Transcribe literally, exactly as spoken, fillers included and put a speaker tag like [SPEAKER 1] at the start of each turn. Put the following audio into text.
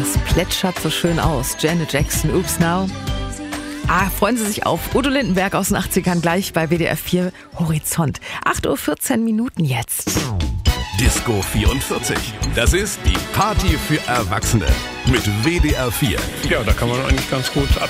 [SPEAKER 1] es plätschert so schön aus. Janet Jackson, Oops Now. Ah, freuen Sie sich auf Udo Lindenberg aus den achtzigern gleich bei W D R vier Horizont. acht Uhr vierzehn Minuten jetzt.
[SPEAKER 2] Disco vierundvierzig. Das ist die Party für Erwachsene mit W D R vier.
[SPEAKER 3] Ja, da kann man eigentlich ganz gut